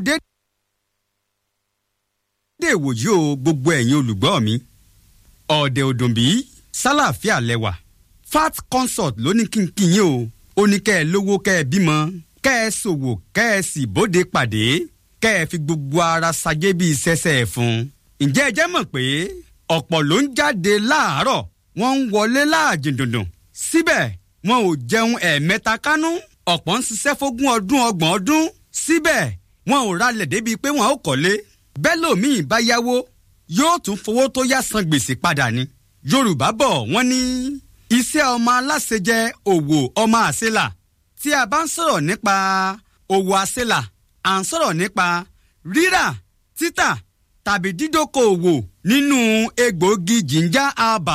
dédé ìwòyí o gbogbo ẹ̀yin olùgbọ́ mi ọ̀dẹ̀ òdùnbí sálàáfíà lẹ́wà fat consult ló ní kínkín yín o ó ní kẹ́ ẹ lówó kẹ́ ẹ bímọ kẹ́ ẹ ṣòwò kẹ́ ẹ sì bóde pàdé kẹ́ ẹ fi gbogbo ara ṣagé bíi ṣẹṣẹ ẹ̀fun. ǹjẹ́ ẹ jẹ́ mọ̀ pé ọ̀pọ̀ ló ń jáde láàárọ̀ wọ́n ń wọlé láàjìn dùndùn síbẹ̀ wọn ò jẹun ẹ̀ẹ̀mẹ́ta kánú ọ̀pọ̀ ń ṣiṣẹ́ fógún ọdún ọgbọ̀n ọdún síbẹ̀ wọn ò ralẹ̀ débi pé wọn ò kọ́lé bẹ́ẹ̀ lòmíì bá yáwó yóò tún fowó tó yá san gbèsè padà ni. Yorùbá bọ̀ wọ́n ní iṣẹ́ ọmọ aláṣejẹ òwò ọmọ àṣelà tí a bá ń sọ̀rọ̀ nípa òwò àṣelà à ń sọ̀rọ̀ nípa rírà títà tàbí dídókòwò nínú egbòogi ginger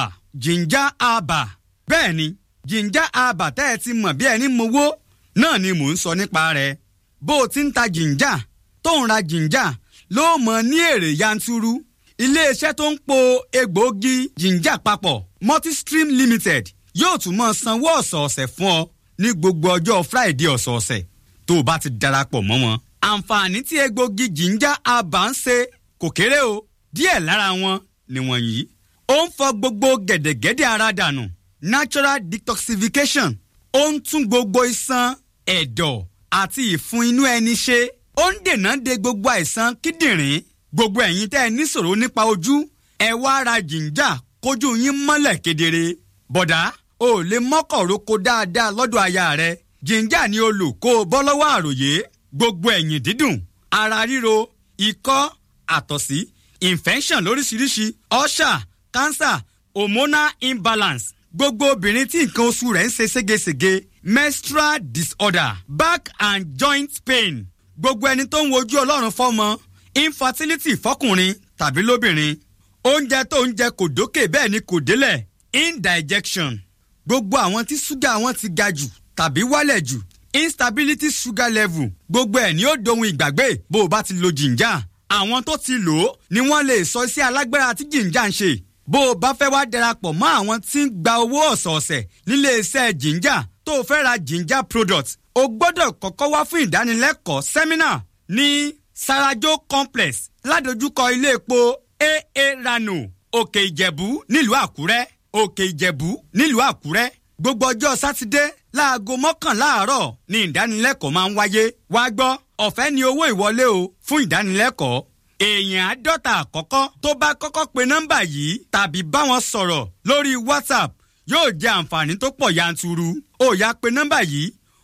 herbal bẹ́ẹ̀ ni ginger herbal tẹ́ ẹ ti mọ̀ bí ẹni mowó náà ni mò ń sọ nípa rẹ̀ bó o ti ń ta ginger tó ń ra ginger ló mọ̀ ní èrè yanturu iléeṣẹ́ tó ń po egbòogi ginger papọ̀ multistream limited yóò tún máa sanwó ọ̀sọ̀ọ̀sẹ̀ fún ọ ní gbogbo ọjọ́ friday ọ̀sọ̀ọ̀sẹ̀ tó o bá ti darapọ̀ mọ́ wọn. àǹfààní tí egbòogi ginger herbal ń ṣe kò kéré o díẹ̀ lára wọn nìwọ̀nyí. ó ń fọ gbogbo gẹ̀dẹ̀gẹ̀dẹ̀ ara dànù natural detoxification ó ń tún gbogbo iṣan ẹ̀dọ̀ àti ìfun inú ẹni ṣe ó ń dènà de gbogbo àìsàn kíndìnrín gbogbo ẹ̀yin tẹ́ ẹ níṣòro nípa ojú ẹ wá ra ginger kójú yín mọ́lẹ̀ kedere bọ̀dá o lè mọ́kọ̀ roko dáadáa lọ́dọ̀ aya rẹ ginger ni o lò kó o bọ́ lọ́wọ́ àròyé gbogbo ẹ̀yìn dídùn ara ríro ikọ́ àtọ̀sí infection lóríṣiríṣi ulcer cancer hormonal imbalance gbogbo obìnrin tí nǹkan oṣù rẹ̀ ń ṣe ségesège menstrual disorder back and joint pain gbogbo ẹni tó ń wojú ọlọ́run fọ́mọ infertility fọ́kùnrin tàbí lóbìnrin oúnjẹ tó ń jẹ kò dókè bẹ́ẹ̀ ni kò délẹ̀ indigestion gbogbo àwọn tí ṣúgà wọn ti ga jù tàbí wálẹ̀ jù instability sugar level gbogbo ẹ̀ ni ó dohun ìgbàgbé bó o bá ti lo ginger àwọn tó ti lò ó ni wọ́n lè sọ iṣẹ́ alágbára tí ginger ń ṣe bó o bá fẹ́ wá darapọ̀ mọ́ àwọn tí ń gba owó ọ̀sọ̀ọ̀sẹ̀ nílé iṣẹ́ ginger tó o fẹ́ ra ginger product o gbọ́dọ̀ kọ́kọ́ wá fún ìdánilẹ́kọ̀ọ́ seminar ní Sarajo complex ládojúkọ ilé epo AA Rano Òkè Ìjẹ̀bú nílùú Àkúrẹ́ gbogbo ọjọ́ sátidé láago 11 àárọ̀ ni ìdánilẹ́kọ̀ọ́ máa ń wáyé wá gbọ́ ọ̀fẹ́ ni owó ìwọlé o fún ìdánilẹ́kọ̀ọ́ èèyàn 50 àkọ́kọ́ tó bá kọ́kọ́ pe nọ́mbà yìí tàbí bá wọn sọ̀rọ̀ lórí WhatsApp yóò jẹ àǹfààní tó pọ̀ yanturu ó yá pe nọ́mbà yìí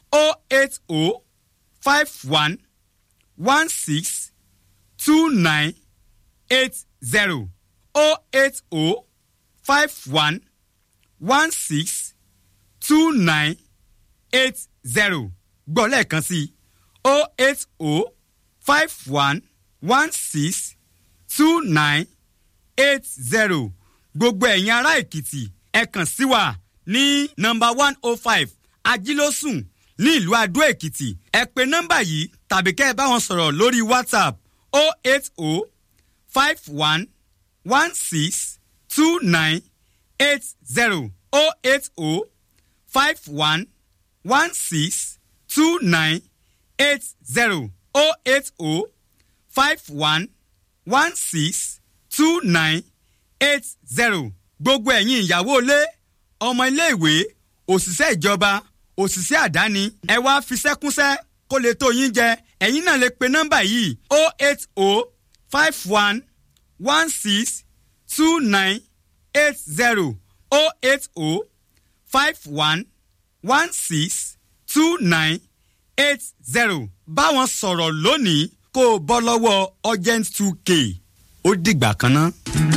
08051 16 29 80 080 51 16 29 80 gbọ́ lẹ́ẹ̀kan sí 080 51 16 29 80 gbogbo ẹ̀yin ará Èkìtì ẹ kàn sí wa ní nọ́mbà 105 Ajílósùn ní ìlú Adó Èkìtì ẹ pè nọ́mbà yìí tàbí kẹ́ ẹ bá wọn sọ̀rọ̀ lórí WhatsApp 080 51 16 29 80 080 51 16 29 80 080 51 16 29 80 gbogbo ẹ̀yin ìyàwó ilé ọmọ ilé ìwé òṣìṣẹ́ ìjọba òṣìṣẹ́ àdáni ẹ wá fi sẹ́kúnṣẹ́ kó lè tó yín jẹ ẹ̀yin náà lè pe nọ́mbà yìí 080 51 16 29 80 080 51 16 29 80 báwọn sọ̀rọ̀ lónìí kó o bọ́ lọ́wọ́ urgent 2k ó dìgbà kan náà.